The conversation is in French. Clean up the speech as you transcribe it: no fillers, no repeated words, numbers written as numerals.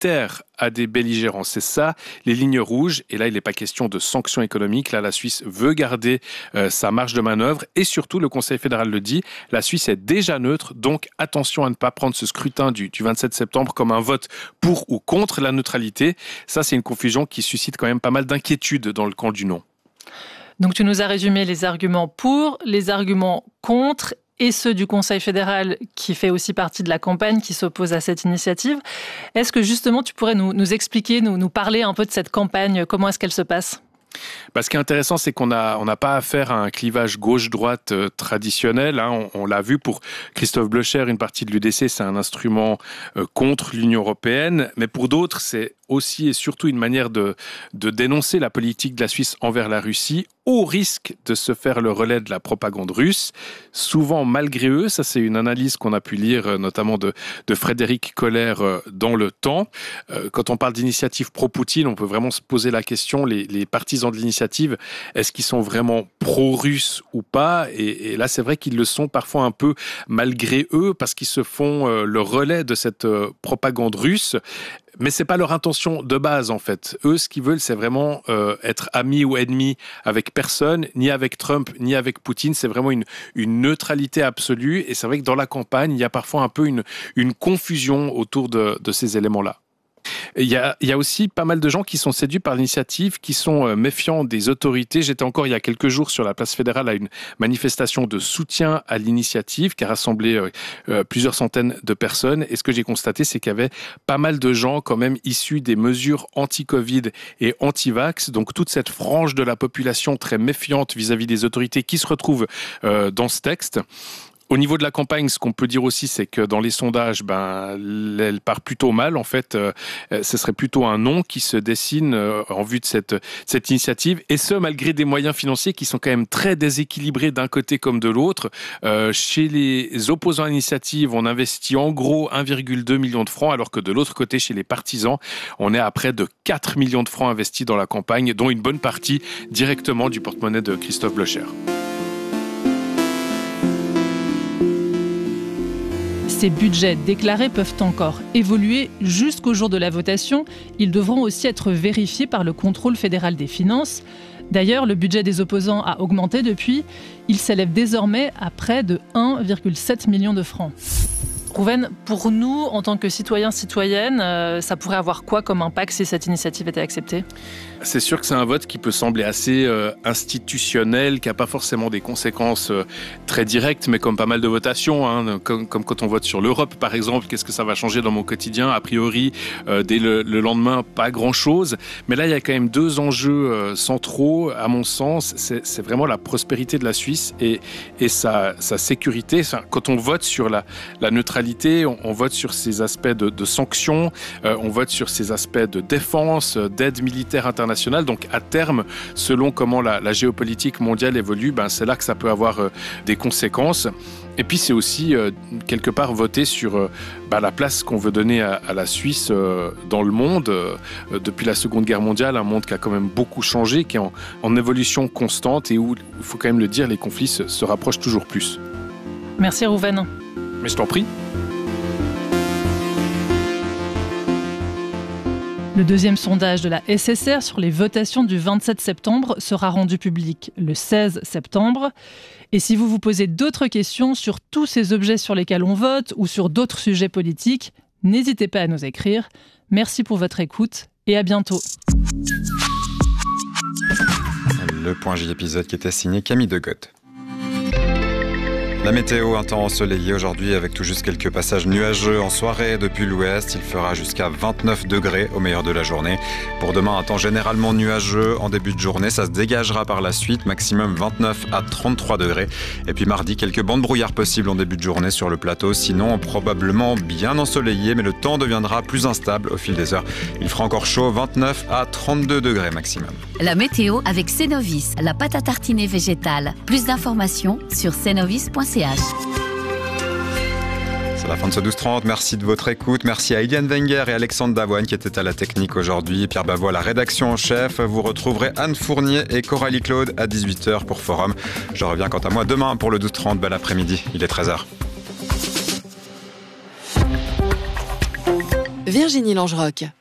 militaire à des belligérants. C'est ça, les lignes rouges. Et là, il n'est pas question de sanctions économiques. Là, la Suisse veut garder sa marge de manœuvre. Et surtout, le Conseil fédéral le dit, la Suisse est déjà neutre. Donc, attention à ne pas prendre ce scrutin du 27 septembre comme un vote pour ou contre la neutralité. Ça, c'est une confusion qui suscite quand même pas mal d'inquiétude dans le camp du non. Donc, tu nous as résumé les arguments pour, les arguments contre et ceux du Conseil fédéral qui fait aussi partie de la campagne qui s'oppose à cette initiative. Est-ce que justement tu pourrais nous expliquer, nous parler un peu de cette campagne, comment est-ce qu'elle se passe ? Ce qui est intéressant, c'est qu'on n'a pas affaire à un clivage gauche-droite traditionnel. On l'a vu pour Christophe Blocher, une partie de l'UDC, c'est un instrument contre l'Union européenne. Mais pour d'autres, c'est aussi et surtout une manière de dénoncer la politique de la Suisse envers la Russie, au risque de se faire le relais de la propagande russe, souvent malgré eux. Ça, c'est une analyse qu'on a pu lire notamment de Frédéric Kohler dans Le Temps. Quand on parle d'initiative pro-Poutine, on peut vraiment se poser la question, les partisans de l'initiative, est-ce qu'ils sont vraiment pro-russes ou pas ? Et là, c'est vrai qu'ils le sont parfois un peu malgré eux, parce qu'ils se font le relais de cette propagande russe. Mais c'est pas leur intention de base, en fait. Eux, ce qu'ils veulent, c'est vraiment être amis ou ennemis avec personne, ni avec Trump, ni avec Poutine. C'est vraiment une neutralité absolue. Et c'est vrai que dans la campagne, il y a parfois un peu une confusion autour de ces éléments-là. Il y a aussi pas mal de gens qui sont séduits par l'initiative, qui sont méfiants des autorités. J'étais encore il y a quelques jours sur la place fédérale à une manifestation de soutien à l'initiative qui a rassemblé plusieurs centaines de personnes. Et ce que j'ai constaté, c'est qu'il y avait pas mal de gens quand même issus des mesures anti-Covid et anti-vax. Donc toute cette frange de la population très méfiante vis-à-vis des autorités qui se retrouve dans ce texte. Au niveau de la campagne, ce qu'on peut dire aussi, c'est que dans les sondages, elle part plutôt mal. En fait, ce serait plutôt un non qui se dessine en vue de cette initiative. Et ce, malgré des moyens financiers qui sont quand même très déséquilibrés d'un côté comme de l'autre. Chez les opposants à l'initiative, on investit en gros 1,2 million de francs, alors que de l'autre côté, chez les partisans, on est à près de 4 millions de francs investis dans la campagne, dont une bonne partie directement du porte-monnaie de Christophe Blocher. Ces budgets déclarés peuvent encore évoluer jusqu'au jour de la votation. Ils devront aussi être vérifiés par le contrôle fédéral des finances. D'ailleurs, le budget des opposants a augmenté depuis. Il s'élève désormais à près de 1,7 million de francs. Rouven, pour nous, en tant que citoyens-citoyennes, ça pourrait avoir quoi comme impact si cette initiative était acceptée ? C'est sûr que c'est un vote qui peut sembler assez institutionnel, qui n'a pas forcément des conséquences très directes, mais comme pas mal de votations, comme quand on vote sur l'Europe, par exemple, qu'est-ce que ça va changer dans mon quotidien ? A priori, dès le lendemain, pas grand-chose. Mais là, il y a quand même deux enjeux centraux, à mon sens. C'est vraiment la prospérité de la Suisse et sa sécurité. Enfin, quand on vote sur la neutralité, on vote sur ces aspects de sanctions, on vote sur ces aspects de défense, d'aide militaire internationale. Donc à terme, selon comment la géopolitique mondiale évolue, c'est là que ça peut avoir des conséquences. Et puis c'est aussi quelque part voter sur la place qu'on veut donner à la Suisse dans le monde. Depuis la Seconde Guerre mondiale, un monde qui a quand même beaucoup changé, qui est en évolution constante et où, il faut quand même le dire, les conflits se rapprochent toujours plus. Merci Rouven. Mais je t'en prie. Le deuxième sondage de la SSR sur les votations du 27 septembre sera rendu public le 16 septembre. Et si vous vous posez d'autres questions sur tous ces objets sur lesquels on vote ou sur d'autres sujets politiques, n'hésitez pas à nous écrire. Merci pour votre écoute et à bientôt. Le Point J épisode qui était signé Camille Degotte. La météo, un temps ensoleillé aujourd'hui avec tout juste quelques passages nuageux en soirée depuis l'ouest. Il fera jusqu'à 29 degrés au meilleur de la journée. Pour demain, un temps généralement nuageux en début de journée. Ça se dégagera par la suite, maximum 29 à 33 degrés. Et puis mardi, quelques bancs de brouillard possibles en début de journée sur le plateau. Sinon, probablement bien ensoleillé, mais le temps deviendra plus instable au fil des heures. Il fera encore chaud, 29 à 32 degrés maximum. La météo avec Cenovis, la pâte à tartiner végétale. Plus d'informations sur cenovis.ch. C'est la fin de ce 12-30. Merci de votre écoute. Merci à Eliane Wenger et Alexandre Davoine qui étaient à la technique aujourd'hui. Pierre Bavois à la rédaction en chef. Vous retrouverez Anne Fournier et Coralie Claude à 18h pour Forum. Je reviens quant à moi demain pour le 12-30. Bel après-midi. Il est 13h. Virginie Langeroc.